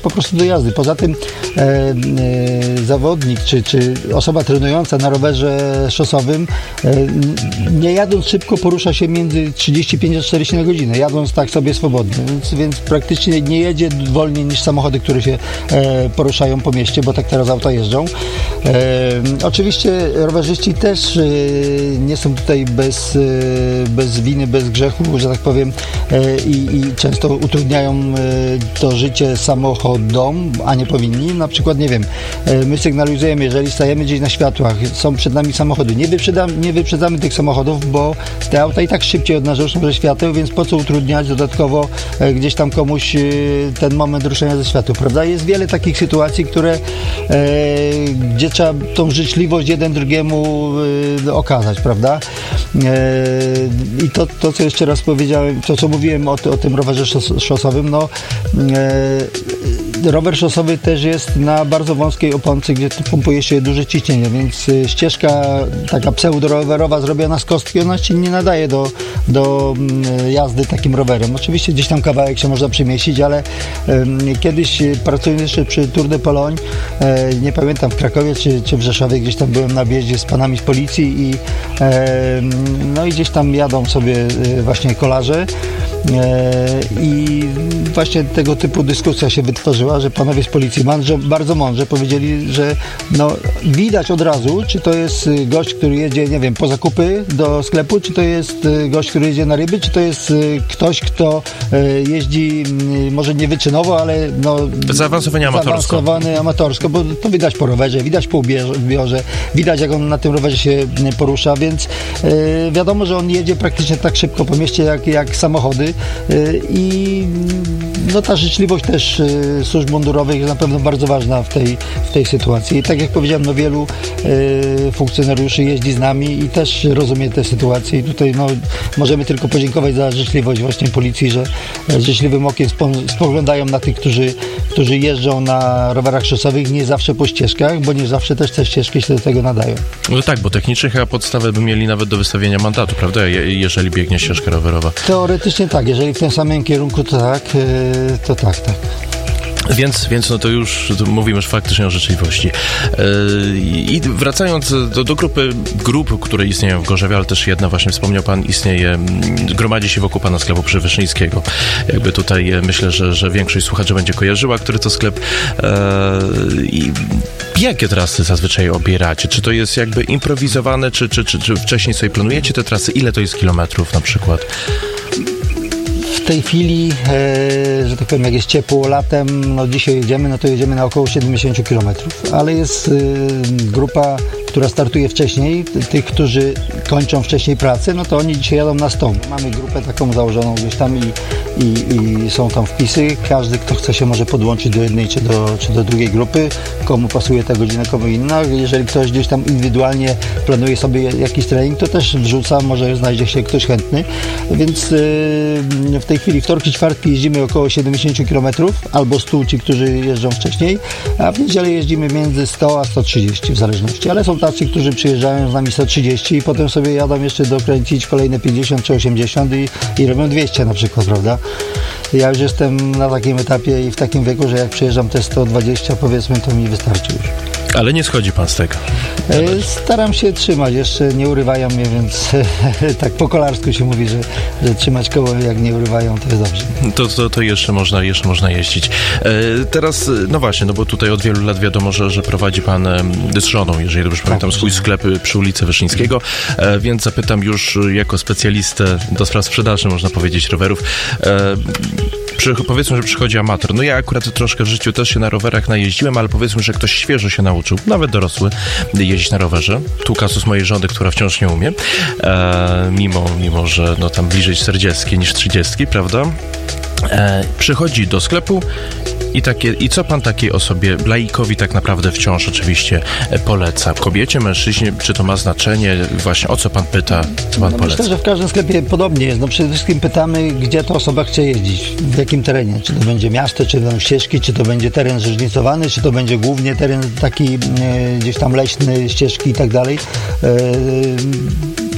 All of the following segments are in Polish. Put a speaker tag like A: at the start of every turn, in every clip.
A: po prostu do jazdy. Poza tym zawodnik czy osoba trenująca na rowerze szosowym nie jadąc szybko porusza się między 35 a 40 na godzinę, jadąc tak sobie swobodnie, więc praktycznie nie jedzie wolniej niż samochody, które się poruszają po mieście, bo tak teraz auta jeżdżą. Oczywiście rowerzyści też nie są tutaj bez winy, bez grzechu, że tak powiem, i często utrudniają to życie samochodom, a nie powinni. Na przykład, nie wiem, my sygnalizujemy, jeżeli stajemy gdzieś na światłach, są przed nami samochody, nie wyprzedzamy tych samochodów, bo te auta i tak szybciej od nas ruszą ze świateł, więc po co utrudniać dodatkowo gdzieś tam komuś ten moment ruszenia ze świateł, prawda? Jest wiele takich sytuacji, gdzie trzeba tą życzliwość jeden drugiemu okazać, prawda? I to co jeszcze raz powiedziałem, to co mówiłem o tym rowerze szosowym, rower szosowy też jest na bardzo wąskiej oponce, gdzie pompuje się duże ciśnienie, więc ścieżka taka pseudo-rowerowa zrobiona z kostki, ona się nie nadaje do jazdy takim rowerem. Oczywiście gdzieś tam kawałek się można przemieścić, ale kiedyś pracując jeszcze przy Tour de Pologne, nie pamiętam, w Krakowie czy w Rzeszowie, gdzieś tam byłem na wjeździe z panami z policji i gdzieś tam jadą sobie właśnie kolarze i właśnie tego typu dyskusja się wytworzyła, że panowie z policji bardzo mądrze powiedzieli, że widać od razu, czy to jest gość, który jedzie, nie wiem, po zakupy do sklepu, czy to jest gość, który jedzie na ryby, czy to jest ktoś, kto jeździ może nie wyczynowo, ale
B: zaawansowany
A: amatorsko, bo to widać po rowerze, widać po ubiorze, widać jak on na tym rowerze się porusza, więc wiadomo, że on jedzie praktycznie tak szybko po mieście jak samochody i ta życzliwość też służb mundurowych jest na pewno bardzo ważna w tej sytuacji. I tak jak powiedziałem, wielu funkcjonariuszy jeździ z nami i też rozumie tę sytuację i tutaj możemy tylko podziękować za życzliwość właśnie policji, że życzliwym okiem spoglądają na tych, którzy jeżdżą na rowerach szosowych, nie zawsze po ścieżkach, bo nie zawsze też te ścieżki się do tego nadają.
B: No tak, bo technicznie chyba podstawę by mieli nawet do wystawienia mandatu, prawda? Jeżeli biegnie ścieżka rowerowa.
A: Teoretycznie tak, jeżeli w tym samym kierunku, to tak.
B: Więc to już mówimy już faktycznie o życzliwości. I wracając do grup, które istnieją w Gorzowie, ale też jedna, właśnie wspomniał pan, gromadzi się wokół pana sklepu przy Wyszyńskiego. Jakby tutaj myślę, że większość słuchaczy będzie kojarzyła, który to sklep. I jakie trasy zazwyczaj obieracie? Czy to jest jakby improwizowane, czy wcześniej sobie planujecie te trasy? Ile to jest kilometrów na przykład?
A: W tej chwili, że tak powiem, jak jest ciepło latem, dzisiaj jedziemy, to jedziemy na około 70 km, ale jest grupa, która startuje wcześniej, tych, którzy kończą wcześniej pracę, to oni dzisiaj jadą na 100. Mamy grupę taką założoną gdzieś tam i są tam wpisy. Każdy, kto chce, się może podłączyć do jednej czy do drugiej grupy. Komu pasuje ta godzina, komu inna. Jeżeli ktoś gdzieś tam indywidualnie planuje sobie jakiś trening, to też wrzuca, może znajdzie się ktoś chętny. Więc w tej chwili wtorki, czwartki jeździmy około 70 km, albo 100 ci, którzy jeżdżą wcześniej, a w niedzielę jeździmy między 100 a 130 w zależności, ale są tacy, którzy przyjeżdżają z nami 130 i potem sobie jadą jeszcze dokręcić kolejne 50 czy 80 i robią 200 na przykład, prawda? Ja już jestem na takim etapie i w takim wieku, że jak przyjeżdżam te 120, powiedzmy, to mi wystarczy już.
B: Ale nie schodzi pan z tego?
A: Staram się trzymać, jeszcze nie urywają mnie, więc tak po kolarsku się mówi, że trzymać koło, jak nie urywają, to jest dobrze.
B: To jeszcze można jeździć. Teraz, właśnie, bo tutaj od wielu lat wiadomo, że prowadzi pan z żoną, jeżeli dobrze pamiętam, swój sklep przy ulicy Wyszyńskiego, więc zapytam już jako specjalistę do spraw sprzedaży, można powiedzieć, rowerów. Powiedzmy, że przychodzi amator. Ja akurat troszkę w życiu też się na rowerach najeździłem, ale powiedzmy, że ktoś świeżo się nauczył, nawet dorosły, jeździć na rowerze. Tu kasus mojej żony, która wciąż nie umie, mimo że tam bliżej 40 niż 30, prawda? Przychodzi do sklepu i co pan takiej osobie, laikowi tak naprawdę wciąż oczywiście poleca? Kobiecie, mężczyźnie, czy to ma znaczenie? Właśnie o co pan pyta, co pan poleca?
A: Myślę, że w każdym sklepie podobnie jest. Przede wszystkim pytamy, gdzie ta osoba chce jeździć, w jakim terenie. Czy to będzie miasto, czy to będą ścieżki, czy to będzie teren zróżnicowany, czy to będzie głównie teren taki gdzieś tam leśny, ścieżki i tak dalej.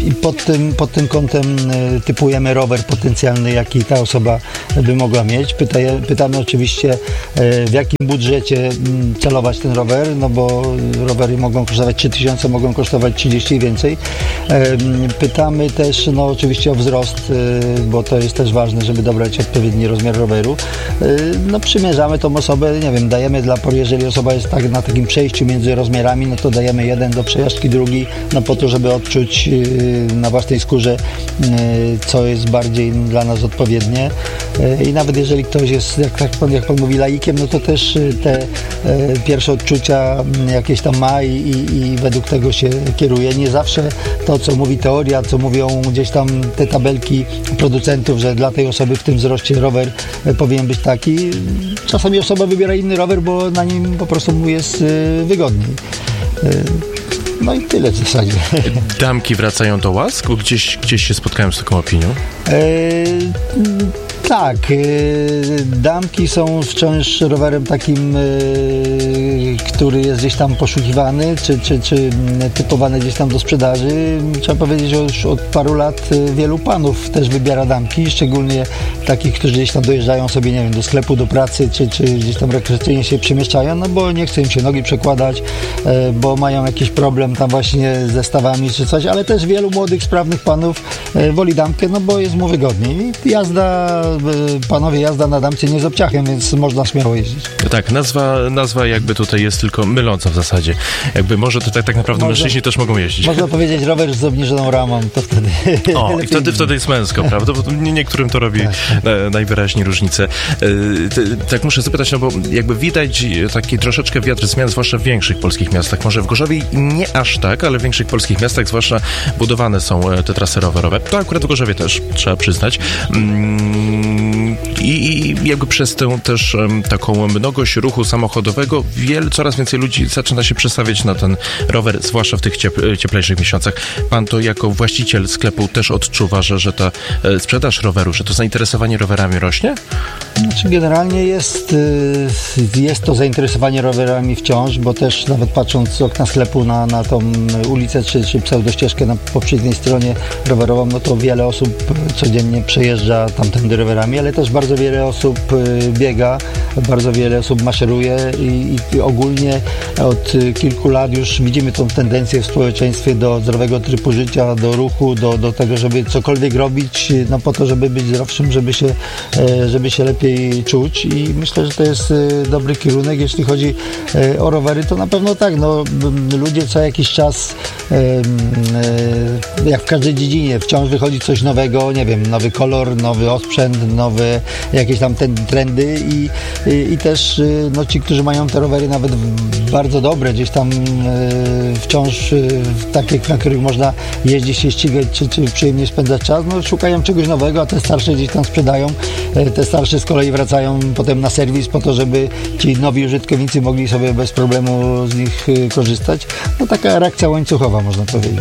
A: i pod tym kątem typujemy rower potencjalny, jaki ta osoba by mogła mieć. Pytamy oczywiście, w jakim budżecie celować ten rower, no bo rowery mogą kosztować 3000, mogą kosztować 30 i więcej. Pytamy też, no oczywiście o wzrost, bo to jest też ważne, żeby dobrać odpowiedni rozmiar roweru. No przymierzamy tą osobę, nie wiem, dajemy jeżeli osoba jest tak na takim przejściu między rozmiarami, no to dajemy jeden do przejażdżki, drugi, no po to, żeby odczuć na własnej skórze, co jest bardziej dla nas odpowiednie. I nawet jeżeli ktoś jest, jak pan mówi, laikiem, no to też te pierwsze odczucia jakieś tam ma i według tego się kieruje. Nie zawsze to, co mówi teoria, co mówią gdzieś tam te tabelki producentów, że dla tej osoby w tym wzroście rower powinien być taki. Czasami osoba wybiera inny rower, bo na nim po prostu mu jest wygodniej. No i tyle w zasadzie.
B: Damki wracają do łask? Bo gdzieś się spotkałem z taką opinią.
A: Tak, damki są wciąż rowerem takim, który jest gdzieś tam poszukiwany, czy typowany gdzieś tam do sprzedaży. Trzeba powiedzieć, że już od paru lat wielu panów też wybiera damki, szczególnie takich, którzy gdzieś tam dojeżdżają sobie, nie wiem, do sklepu, do pracy, czy gdzieś tam rekreacyjnie się przemieszczają, no bo nie chce im się nogi przekładać, bo mają jakiś problem tam właśnie ze stawami czy coś, ale też wielu młodych, sprawnych panów woli damkę, no bo jest mu wygodniej. Jazda na damce nie jest obciachem, więc można śmiało jeździć.
B: Tak, nazwa jakby tutaj jest tylko myląca w zasadzie. Jakby może to tak naprawdę mężczyźni też mogą jeździć.
A: Można powiedzieć rower z obniżoną ramą, to wtedy...
B: O, i wtedy jest męsko, prawda? Bo niektórym to robi najwyraźniej różnicę. Tak muszę zapytać, no bo jakby widać taki troszeczkę wiatr zmian, zwłaszcza w większych polskich miastach. Może w Gorzowie nie aż tak, ale w większych polskich miastach zwłaszcza budowane są te trasy rowerowe. To akurat w Gorzowie też, trzeba przyznać. I jakby przez tę też taką mnogość ruchu samochodowego coraz więcej ludzi zaczyna się przestawiać na ten rower, zwłaszcza w tych cieplejszych miesiącach. Pan to jako właściciel sklepu też odczuwa, że ta sprzedaż roweru, że to zainteresowanie rowerami rośnie?
A: Znaczy generalnie jest to zainteresowanie rowerami wciąż, bo też nawet patrząc z okna sklepu na tą ulicę czy pseudościeżkę na poprzedniej stronie rowerową, no to wiele osób codziennie przejeżdża tamtędy rowerami, ale też bardzo wiele osób biega, bardzo wiele osób maszeruje i ogólnie od kilku lat już widzimy tą tendencję w społeczeństwie do zdrowego trybu życia, do ruchu, do tego, żeby cokolwiek robić, no po to, żeby być zdrowszym, żeby się lepiej czuć i myślę, że to jest dobry kierunek. Jeśli chodzi o rowery, to na pewno tak, no ludzie co jakiś czas, jak w każdej dziedzinie, wciąż wychodzi coś nowego, nie wiem, nowy kolor, nowy osprzęt, nowe jakieś tam trendy i też no, ci, którzy mają te rowery nawet bardzo dobre, gdzieś tam wciąż takie, na których można jeździć, się ścigać, czy przyjemnie spędzać czas, no szukają czegoś nowego, a te starsze gdzieś tam sprzedają, te starsze z kolei wracają potem na serwis po to, żeby ci nowi użytkownicy mogli sobie bez problemu z nich korzystać. No taka reakcja łańcuchowa, można powiedzieć.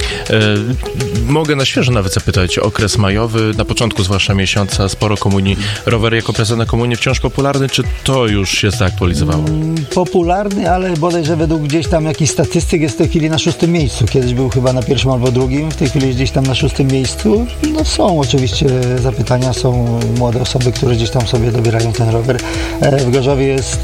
B: Mogę na świeżo nawet zapytać, okres majowy, na początku zwłaszcza miesiąca, sporo komunii. Rower jako prezent na komunię wciąż popularny, czy to już się zaktualizowało?
A: Popularny, ale bodajże według gdzieś tam jakichś statystyk jest w tej chwili na 6. miejscu. Kiedyś był chyba na 1. albo 2. W tej chwili jest gdzieś tam na 6. miejscu. No są oczywiście zapytania, są młode osoby, które gdzieś tam sobie dobierają ten rower. W Gorzowie jest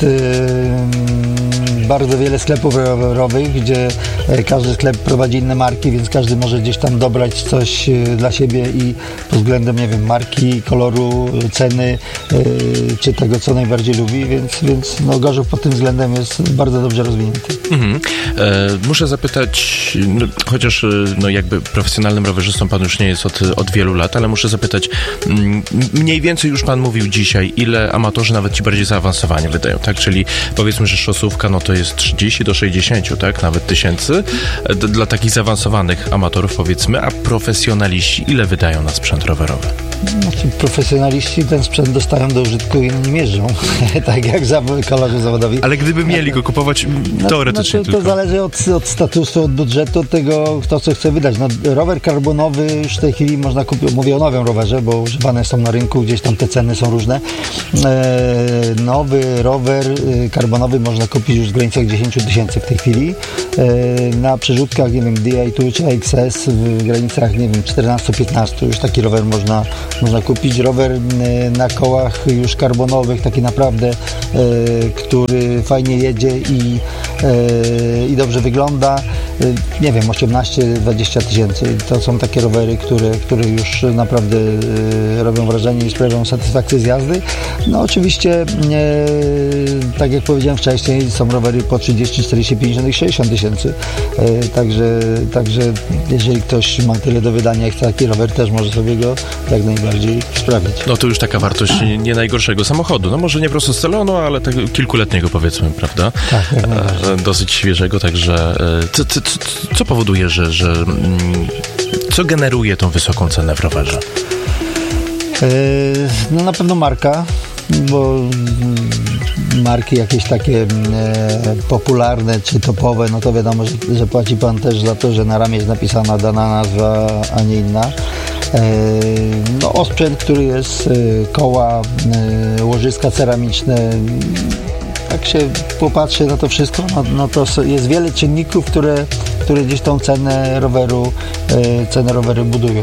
A: bardzo wiele sklepów rowerowych, gdzie każdy sklep prowadzi inne marki, więc każdy może gdzieś tam dobrać coś dla siebie i pod względem, nie wiem, marki, koloru, ceny, czy tego, co najbardziej lubi, więc no, Gorzów pod tym względem jest bardzo dobrze rozwinięty.
B: Muszę zapytać, no, chociaż no, jakby profesjonalnym rowerzystą pan już nie jest od wielu lat, ale muszę zapytać, mniej więcej już pan mówił dzisiaj, ile amatorzy, nawet ci bardziej zaawansowani wydają, tak? Czyli powiedzmy, że szosówka, no to jest 30 do 60, tak? Nawet tysięcy. Dla takich zaawansowanych amatorów, powiedzmy, a profesjonaliści ile wydają na sprzęt rowerowy?
A: Znaczy, profesjonaliści ten sprzęt dostają do użytku i nie mierzą, tak jak kolarze zawodowi.
B: Ale gdyby mieli go kupować teoretycznie
A: to zależy od statusu, od budżetu, od tego, kto co chce wydać. No, rower karbonowy już w tej chwili można kupić, mówię o nowym rowerze, bo używane są na rynku, gdzieś tam te ceny są różne. Nowy rower karbonowy można kupić już w granicy granicach 10 tysięcy w tej chwili. Na przerzutkach, nie wiem, Di2 czy XS w granicach, nie wiem, 14-15 już taki rower można kupić. Rower na kołach już karbonowych, taki naprawdę, który fajnie jedzie i dobrze wygląda. Nie wiem, 18-20 tysięcy. To są takie rowery, które już naprawdę robią wrażenie i sprawiają satysfakcję z jazdy. No oczywiście, tak jak powiedziałem wcześniej, są rowery po 30, 40, 50 i 60 tysięcy. Także jeżeli ktoś ma tyle do wydania i chce taki rower, też może sobie go jak najbardziej sprawić.
B: No to już taka wartość nie najgorszego samochodu. No może nie prosto z salonu, ale tak kilkuletniego, powiedzmy, prawda?
A: Tak, jak najbardziej.
B: Dosyć świeżego, także co powoduje, że co generuje tą wysoką cenę w rowerze?
A: No na pewno marka, bo marki jakieś takie popularne czy topowe, no to wiadomo, że płaci pan też za to, że na ramię jest napisana dana nazwa, a nie inna. No osprzęt, który jest, koła, łożyska ceramiczne. Jak się popatrzy na to wszystko, no to jest wiele czynników, które gdzieś tą cenę roweru budują.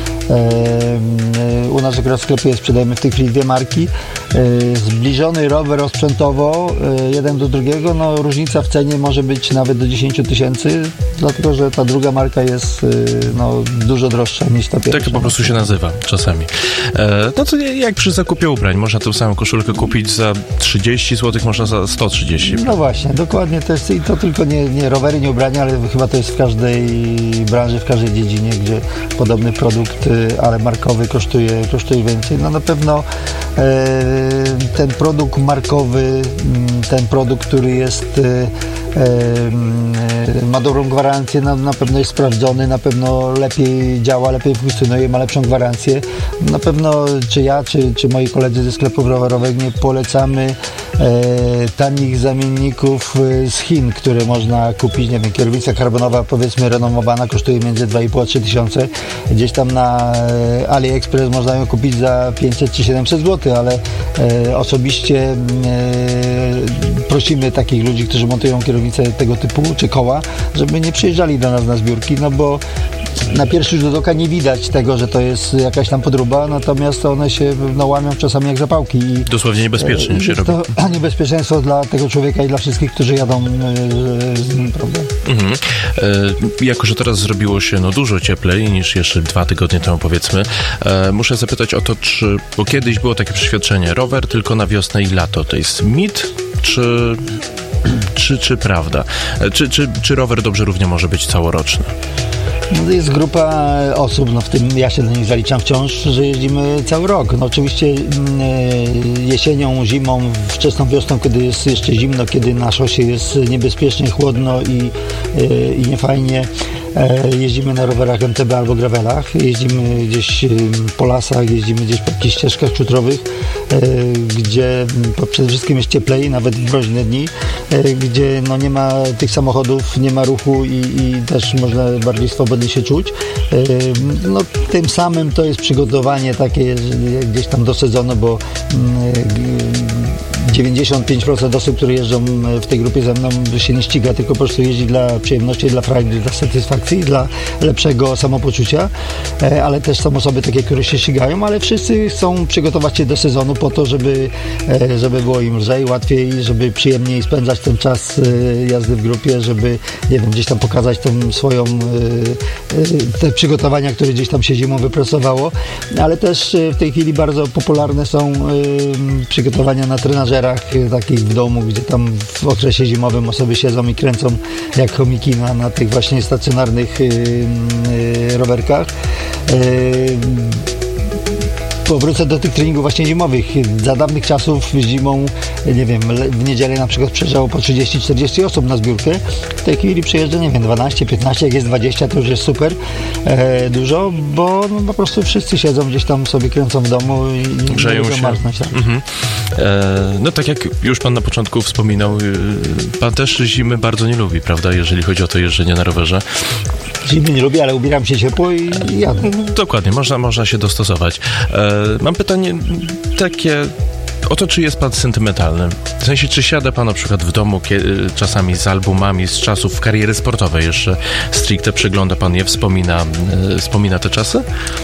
A: U nas akurat w sklepie sprzedajemy w tej chwili dwie marki. Zbliżony rower osprzętowo jeden do drugiego, no różnica w cenie może być nawet do 10 tysięcy, dlatego że ta druga marka jest dużo droższa niż ta pierwsza.
B: Tak po prostu się nazywa czasami. No to jak przy zakupie ubrań, można tę samą koszulkę kupić za 30 zł, można za 130.
A: No właśnie, dokładnie to jest i to tylko nie rowery, nie ubrania, ale chyba to jest w każdej branży, w każdej dziedzinie, gdzie podobny produkt, ale markowy kosztuje więcej. No na pewno ten produkt markowy, ten produkt, który jest ma dobrą gwarancję, na pewno jest sprawdzony, na pewno lepiej działa, lepiej funkcjonuje, ma lepszą gwarancję. Na pewno czy ja, czy moi koledzy ze sklepów rowerowych nie polecamy tanich zamienników z Chin, które można kupić, nie wiem, kierownica karbonowa, powiedzmy renomowana, kosztuje między 2,5 a 3 tysiące. Gdzieś tam na AliExpress można ją kupić za 500 czy 700 zł, ale osobiście prosimy takich ludzi, którzy montują kierownice tego typu, czy koła, żeby nie przyjeżdżali do nas na zbiórki, no bo na pierwszy rzut oka nie widać tego, że to jest jakaś tam podróba, natomiast one się łamią czasami jak zapałki. I
B: dosłownie niebezpiecznie się robi.
A: To niebezpieczeństwo dla tego człowieka i dla wszystkich, którzy jadą z nim, prawda?
B: Jako że teraz zrobiło się dużo cieplej niż jeszcze 2 tygodnie temu, powiedzmy, muszę zapytać o to, bo kiedyś było takie przeświadczenie, rower tylko na wiosnę i lato. To jest mit, czy prawda? Czy rower dobrze równie może być całoroczny?
A: No, jest grupa osób, w tym ja się do nich zaliczam wciąż, że jeździmy cały rok. No, oczywiście jesienią, zimą, wczesną wiosną, kiedy jest jeszcze zimno, kiedy na szosie jest niebezpiecznie, chłodno i niefajnie, jeździmy na rowerach MTB albo gravelach, jeździmy gdzieś po lasach, jeździmy gdzieś po jakichś ścieżkach szutrowych, gdzie przede wszystkim jest cieplej, nawet w mroźne dni, gdzie nie ma tych samochodów, nie ma ruchu i też można bardziej swobodnie się czuć. Tym samym to jest przygotowanie takie gdzieś tam do sezonu, bo 95% osób, które jeżdżą w tej grupie ze mną, się nie ściga, tylko po prostu jeździ dla przyjemności, dla frajdy, dla satysfakcji, dla lepszego samopoczucia, ale też są osoby takie, które się ścigają, ale wszyscy chcą przygotować się do sezonu po to, żeby było im lżej, łatwiej, żeby przyjemniej spędzać ten czas jazdy w grupie, żeby, nie wiem, gdzieś tam pokazać tą swoją te przygotowania, które gdzieś tam się zimą wypracowało, ale też w tej chwili bardzo popularne są przygotowania na trenażerach takich w domu, gdzie tam w okresie zimowym osoby siedzą i kręcą jak chomiki na tych właśnie stacjonarnych rowerkach. Powrócę do tych treningów właśnie zimowych. Za dawnych czasów zimą, nie wiem, w niedzielę na przykład przyjeżdżało po 30-40 osób na zbiórkę. W tej chwili przyjeżdża, nie wiem, 12-15, jak jest 20, to już jest super dużo, bo po prostu wszyscy siedzą gdzieś tam sobie kręcą w domu i
B: grzeją
A: nie
B: się.
A: marznąć. Tak.
B: No tak jak już pan na początku wspominał, pan też zimy bardzo nie lubi, prawda, jeżeli chodzi o to jeżdżenie na rowerze.
A: Zimy nie lubię, ale ubieram się ciepło i jadę.
B: Dokładnie, można się dostosować. Mam pytanie takie o to, czy jest pan sentymentalny. W sensie, czy siada pan na przykład w domu czasami z albumami z czasów kariery sportowej jeszcze stricte, przegląda pan je, wspomina te czasy?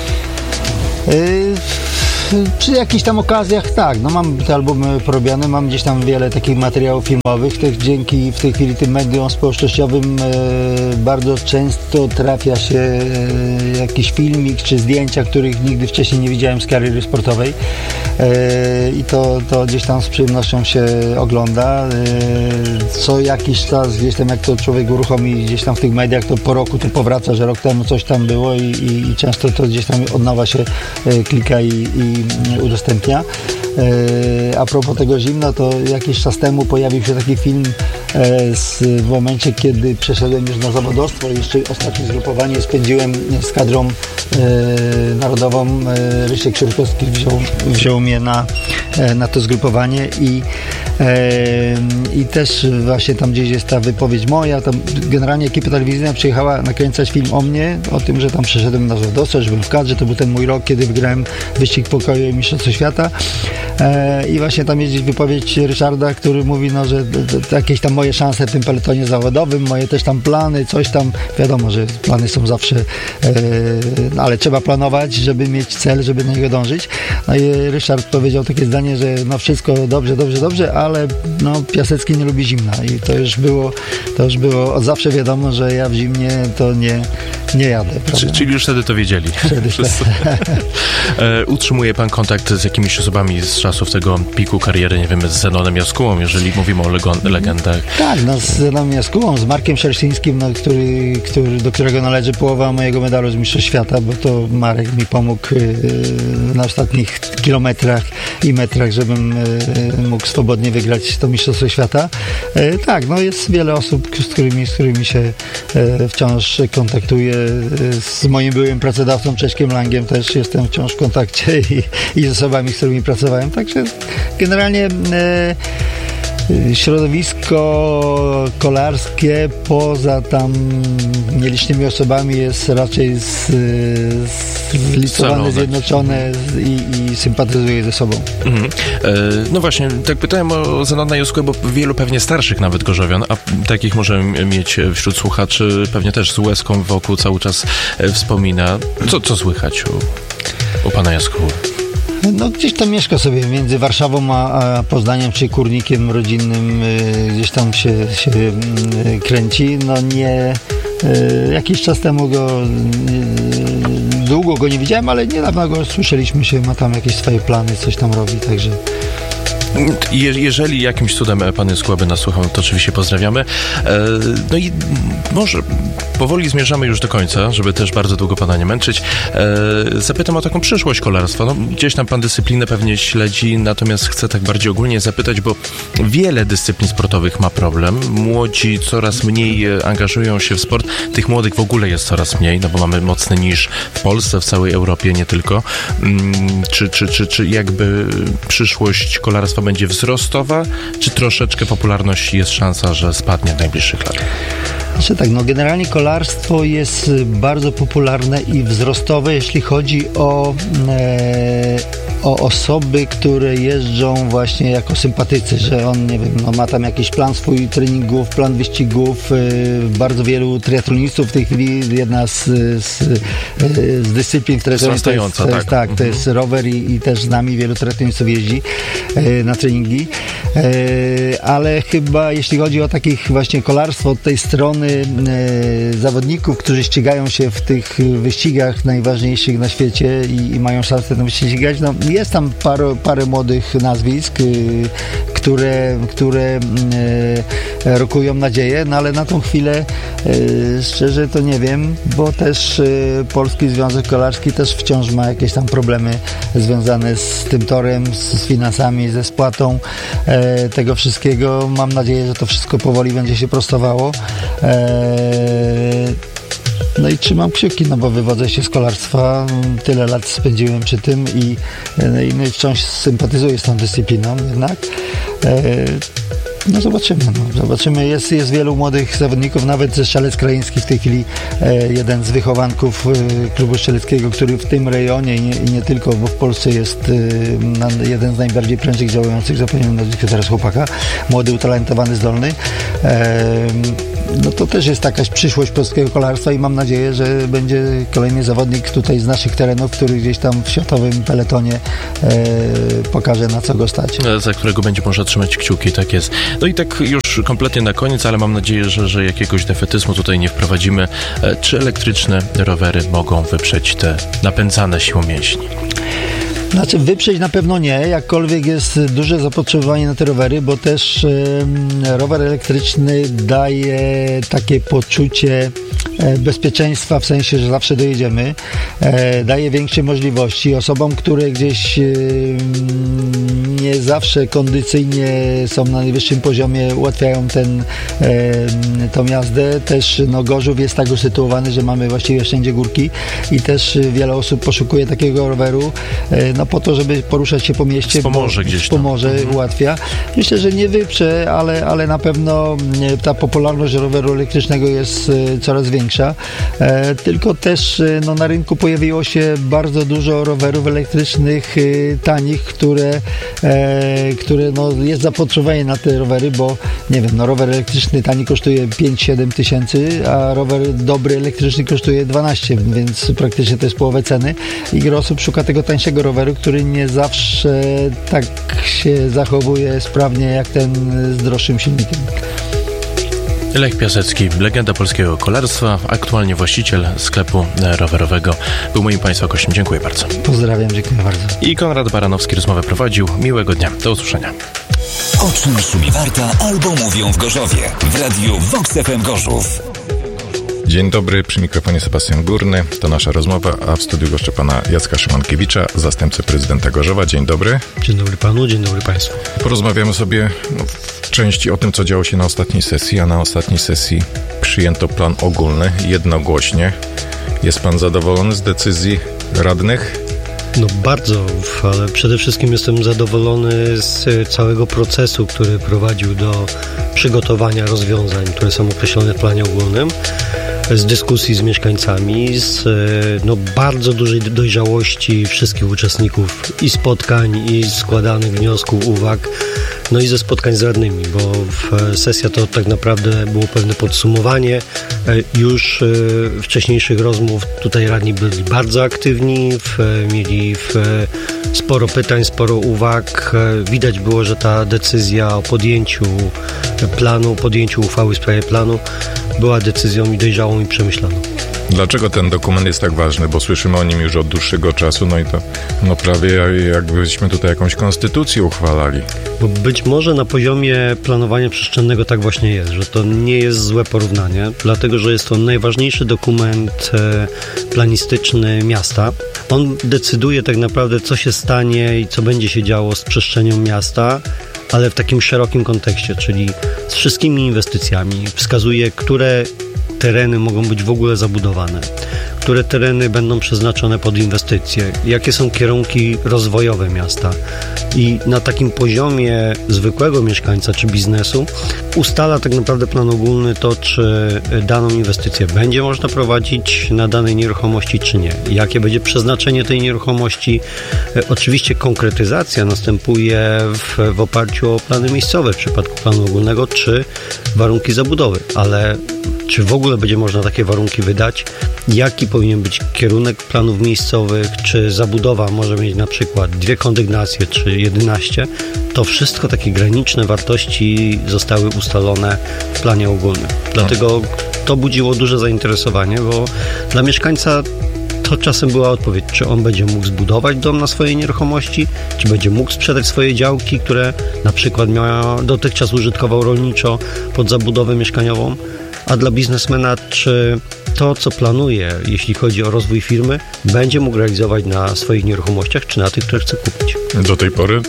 A: Przy jakichś tam okazjach tak, no mam te albumy porobione, mam gdzieś tam wiele takich materiałów filmowych, dzięki w tej chwili tym mediom społecznościowym bardzo często trafia się jakiś filmik czy zdjęcia, których nigdy wcześniej nie widziałem z kariery sportowej i to gdzieś tam z przyjemnością się ogląda. Co jakiś czas gdzieś tam, jak to człowiek uruchomi gdzieś tam w tych mediach, to po roku to powraca, że rok temu coś tam było i często to gdzieś tam od nowa się klika i udostępnia. A propos tego zimna, to jakiś czas temu pojawił się taki film w momencie, kiedy przeszedłem już na zawodowstwo. Jeszcze ostatnie zgrupowanie spędziłem z kadrą narodową. Rysiek Sierkowski wziął mnie na to zgrupowanie i też właśnie tam gdzieś jest ta wypowiedź moja. Tam generalnie ekipa telewizyjna przyjechała nakręcać film o mnie, o tym, że tam przeszedłem na zawodowstwo, że byłem w kadrze. To był ten mój rok, kiedy wygrałem wyścig pokoju i mistrzostwo świata. I właśnie tam jest gdzieś wypowiedź Ryszarda, który mówi, no, że jakieś tam moje szanse w tym peletonie zawodowym, moje też tam plany, coś tam, wiadomo, że plany są zawsze, ale trzeba planować, żeby mieć cel, żeby do niego dążyć. No i Ryszard powiedział takie zdanie, że no wszystko dobrze, ale no Piasecki nie lubi zimna i to już było od zawsze wiadomo, że ja w zimnie to nie jadę.
B: Czyli już wtedy to wiedzieli. Utrzymuje pan kontakt z jakimiś osobami z czasów tego piku kariery, nie wiem, z Zenonem Jaskułą, jeżeli mówimy o legendach? Tak,
A: no z Zenonem Jaskułą, z Markiem Szersyńskim, no, do którego należy połowa mojego medalu z Mistrzostw Świata, bo to Marek mi pomógł na ostatnich kilometrach i metrach, żebym mógł swobodnie wygrać to Mistrzostwo Świata. Tak, no jest wiele osób, z którymi się wciąż kontaktuję. Z moim byłym pracodawcą Czeszkiem Langiem też jestem wciąż w kontakcie i z osobami, z którymi pracowałem. Także generalnie środowisko kolarskie poza tam nielicznymi osobami jest raczej zlicowane, zjednoczone i sympatyzuje ze sobą.
B: No właśnie, tak pytałem o Zenona Jaskułę, bo wielu pewnie starszych nawet gorzowian, a takich możemy mieć wśród słuchaczy, pewnie też z łezką wokół cały czas wspomina. Co słychać u pana Jaskuły?
A: No gdzieś tam mieszka sobie między Warszawą a Poznaniem, czy Kurnikiem rodzinnym, gdzieś tam się kręci. No nie, jakiś czas temu długo go nie widziałem, ale niedawno go słyszeliśmy się, ma tam jakieś swoje plany, coś tam robi, także...
B: Jeżeli jakimś cudem pan Jaskuła by nas słuchał, to oczywiście pozdrawiamy. No i może powoli zmierzamy już do końca, żeby też bardzo długo pana nie męczyć. Zapytam o taką przyszłość kolarstwa. No, gdzieś tam pan dyscyplinę pewnie śledzi, natomiast chcę tak bardziej ogólnie zapytać, bo wiele dyscyplin sportowych ma problem. Młodzi coraz mniej angażują się w sport. Tych młodych w ogóle jest coraz mniej, no bo mamy mocny niż w Polsce, w całej Europie, nie tylko. Czy jakby przyszłość kolarstwa będzie wzrostowa, czy troszeczkę popularności jest szansa, że spadnie w najbliższych latach?
A: Znaczy tak, no generalnie kolarstwo jest bardzo popularne i wzrostowe, jeśli chodzi o osoby, które jeżdżą właśnie jako sympatycy, że on, nie wiem, no ma tam jakiś plan swój treningów, plan wyścigów. Bardzo wielu triatlonistów w tej chwili, jedna z dyscyplin, które to jest rower i też z nami wielu triatlonistów jeździ na treningi. Ale chyba jeśli chodzi o takich właśnie kolarstwo od tej strony zawodników, którzy ścigają się w tych wyścigach najważniejszych na świecie i mają szansę tam się ścigać, no jest tam parę młodych nazwisk, które rokują nadzieję, no ale na tą chwilę szczerze to nie wiem, bo też Polski Związek Kolarski też wciąż ma jakieś tam problemy związane z tym torem, z finansami, ze spłatą tego wszystkiego. Mam nadzieję, że to wszystko powoli będzie się prostowało. No i trzymam kciuki, no bo wywodzę się z kolarstwa, tyle lat spędziłem przy tym i wciąż sympatyzuję z tą dyscypliną jednak. No zobaczymy. Jest wielu młodych zawodników, nawet ze Strzelec Krajeński w tej chwili jeden z wychowanków klubu strzeleckiego, który w tym rejonie i nie tylko, bo w Polsce jest jeden z najbardziej prężnych działających, zapomniałem nazwisko teraz chłopaka, młody, utalentowany, zdolny. No to też jest jakaś przyszłość polskiego kolarstwa i mam nadzieję, że będzie kolejny zawodnik tutaj z naszych terenów, który gdzieś tam w światowym peletonie pokaże, na co go stać.
B: Za którego będzie można trzymać kciuki, tak jest. No i tak już kompletnie na koniec, ale mam nadzieję, że jakiegoś defetyzmu tutaj nie wprowadzimy. Czy elektryczne rowery mogą wyprzeć te napędzane siłą mięśni?
A: Znaczy wyprzeć na pewno nie, jakkolwiek jest duże zapotrzebowanie na te rowery, bo też rower elektryczny daje takie poczucie bezpieczeństwa, w sensie, że zawsze dojedziemy, daje większe możliwości osobom, które gdzieś nie zawsze kondycyjnie są na najwyższym poziomie, ułatwiają tą jazdę. Też Gorzów jest tak usytuowany, że mamy właściwie wszędzie górki i też wiele osób poszukuje takiego roweru, po to, żeby poruszać się po mieście.
B: Wspomoże gdzieś tam.
A: Ułatwia. Myślę, że nie wyprze, ale na pewno ta popularność roweru elektrycznego jest coraz większa. Tylko też na rynku pojawiło się bardzo dużo rowerów elektrycznych tanich, które jest zapotrzebowanie na te rowery, bo nie wiem, rower elektryczny tani kosztuje 5-7 tysięcy, a rower dobry elektryczny kosztuje 12, więc praktycznie to jest połowę ceny i gro osób szuka tego tańszego roweru, który nie zawsze tak się zachowuje sprawnie jak ten z droższym silnikiem.
B: Lech Piasecki, legenda polskiego kolarstwa, aktualnie właściciel sklepu rowerowego, był moim Państwa gościem. Dziękuję bardzo.
A: Pozdrawiam, dziękuję bardzo.
B: I Konrad Baranowski rozmowę prowadził. Miłego dnia. Do usłyszenia.
C: O czym szumi Warta albo mówią w Gorzowie. W radiu Vox FM Gorzów.
D: Dzień dobry, przy mikrofonie Sebastian Górny. To nasza rozmowa, a w studiu goszczę pana Jacka Szymankiewicza, zastępcę prezydenta Gorzowa. Dzień dobry.
E: Dzień dobry panu, dzień dobry państwu.
D: Porozmawiamy sobie w części o tym, co działo się na ostatniej sesji, a na ostatniej sesji przyjęto plan ogólny jednogłośnie. Jest pan zadowolony z decyzji radnych?
E: No bardzo, ale przede wszystkim jestem zadowolony z całego procesu, który prowadził do przygotowania rozwiązań, które są określone w planie ogólnym, z dyskusji z mieszkańcami, z bardzo dużej dojrzałości wszystkich uczestników i spotkań, i składanych wniosków, uwag, no i ze spotkań z radnymi, bo sesja to tak naprawdę było pewne podsumowanie już wcześniejszych rozmów. Tutaj radni byli bardzo aktywni, mieli sporo pytań, sporo uwag. Widać było, że ta decyzja o podjęciu planu, podjęciu uchwały w sprawie planu była decyzją i dojrzałą i przemyślaną.
D: Dlaczego ten dokument jest tak ważny? Bo słyszymy o nim już od dłuższego czasu, no i to prawie jakbyśmy tutaj jakąś konstytucję uchwalali.
E: Bo być może na poziomie planowania przestrzennego tak właśnie jest, że to nie jest złe porównanie, dlatego że jest to najważniejszy dokument planistyczny miasta. On decyduje tak naprawdę, co się stanie i co będzie się działo z przestrzenią miasta, ale w takim szerokim kontekście, czyli z wszystkimi inwestycjami. Wskazuje, które tereny mogą być w ogóle zabudowane, które tereny będą przeznaczone pod inwestycje, jakie są kierunki rozwojowe miasta. I na takim poziomie zwykłego mieszkańca czy biznesu ustala tak naprawdę plan ogólny to, czy daną inwestycję będzie można prowadzić na danej nieruchomości, czy nie. Jakie będzie przeznaczenie tej nieruchomości. Oczywiście konkretyzacja następuje w oparciu o plany miejscowe w przypadku planu ogólnego, czy warunki zabudowy, ale czy w ogóle będzie można takie warunki wydać, jaki powinien być kierunek planów miejscowych, czy zabudowa może mieć na przykład 2 kondygnacje, czy 11, to wszystko takie graniczne wartości zostały ustalone w planie ogólnym. Dlatego to budziło duże zainteresowanie, bo dla mieszkańca to czasem była odpowiedź, czy on będzie mógł zbudować dom na swojej nieruchomości, czy będzie mógł sprzedać swoje działki, które na przykład dotychczas użytkował rolniczo pod zabudowę mieszkaniową, a dla biznesmena, czy to, co planuje, jeśli chodzi o rozwój firmy, będzie mógł realizować na swoich nieruchomościach, czy na tych, które chce kupić.
D: Do tej pory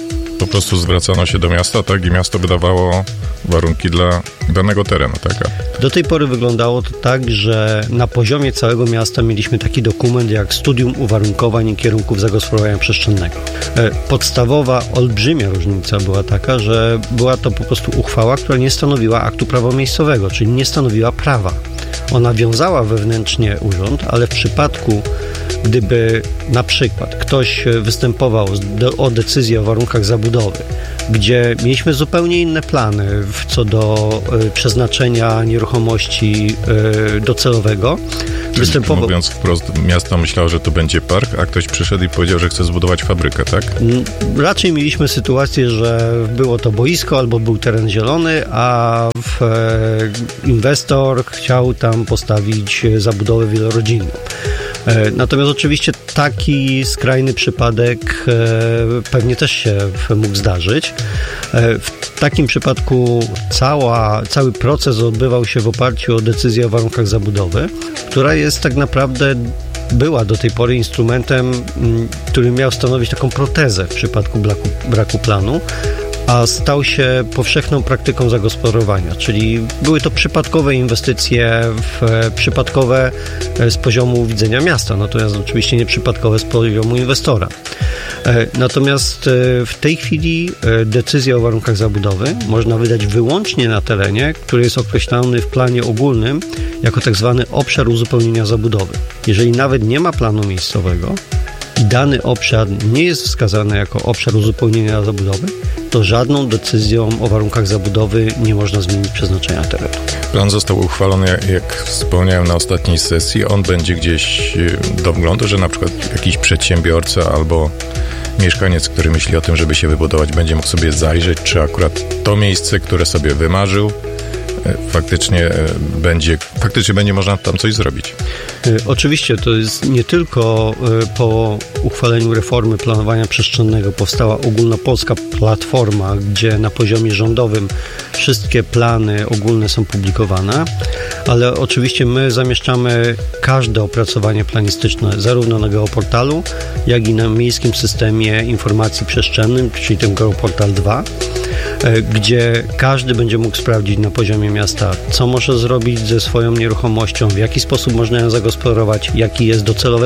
D: po prostu zwracano się do miasta, tak? I miasto wydawało warunki dla danego terenu, tak?
E: Do tej pory wyglądało to tak, że na poziomie całego miasta mieliśmy taki dokument jak Studium Uwarunkowań i Kierunków Zagospodarowania Przestrzennego. Podstawowa, olbrzymia różnica była taka, że była to po prostu uchwała, która nie stanowiła aktu prawomieściowego, czyli nie stanowiła prawa. Ona wiązała wewnętrznie urząd, ale w przypadku, gdyby na przykład ktoś występował o decyzję o warunkach zabudowy, gdzie mieliśmy zupełnie inne plany co do przeznaczenia nieruchomości docelowego.
D: Mówiąc wprost, miasto myślało, że to będzie park, a ktoś przyszedł i powiedział, że chce zbudować fabrykę, tak?
E: Raczej mieliśmy sytuację, że było to boisko albo był teren zielony, a inwestor chciał tam postawić zabudowę wielorodzinną. Natomiast oczywiście taki skrajny przypadek pewnie też się mógł zdarzyć. W takim przypadku cały proces odbywał się w oparciu o decyzję o warunkach zabudowy, która jest tak naprawdę była do tej pory instrumentem, który miał stanowić taką protezę w przypadku braku planu, a stał się powszechną praktyką zagospodarowania, czyli były to przypadkowe inwestycje, przypadkowe z poziomu widzenia miasta, natomiast oczywiście nie przypadkowe z poziomu inwestora. Natomiast w tej chwili decyzję o warunkach zabudowy można wydać wyłącznie na terenie, który jest określony w planie ogólnym jako tak zwany obszar uzupełnienia zabudowy. Jeżeli nawet nie ma planu miejscowego i dany obszar nie jest wskazany jako obszar uzupełnienia zabudowy, to żadną decyzją o warunkach zabudowy nie można zmienić przeznaczenia terenu.
D: Plan został uchwalony, jak wspomniałem na ostatniej sesji. On będzie gdzieś do wglądu, że na przykład jakiś przedsiębiorca albo mieszkaniec, który myśli o tym, żeby się wybudować, będzie mógł sobie zajrzeć, czy akurat to miejsce, które sobie wymarzył, faktycznie będzie można tam coś zrobić.
E: Oczywiście to jest nie tylko po uchwaleniu reformy planowania przestrzennego powstała ogólnopolska platforma, gdzie na poziomie rządowym wszystkie plany ogólne są publikowane, ale oczywiście my zamieszczamy każde opracowanie planistyczne zarówno na geoportalu, jak i na miejskim systemie informacji przestrzennym, czyli tym Geoportal 2, gdzie każdy będzie mógł sprawdzić na poziomie miasta, co może zrobić ze swoją nieruchomością, w jaki sposób można ją zagospodarować, jaki jest docelowy